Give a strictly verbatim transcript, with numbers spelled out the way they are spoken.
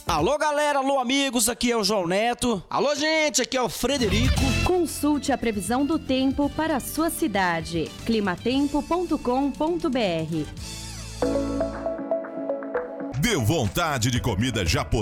Alô, galera, alô, amigos, aqui é o João Neto. Alô, gente, aqui é o Frederico. Consulte a previsão do tempo para a sua cidade. climatempo ponto com ponto br. Deu vontade de comida japonesa?